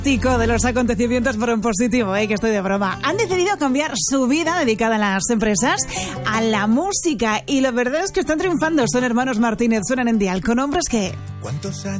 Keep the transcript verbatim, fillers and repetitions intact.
De los acontecimientos por un positivo, ¿eh? Que estoy de broma. Han decidido cambiar su vida dedicada a las empresas a la música y la verdad es que están triunfando. Son hermanos Martínez, suenan en Dial con hombres que... ¿Cuántos años?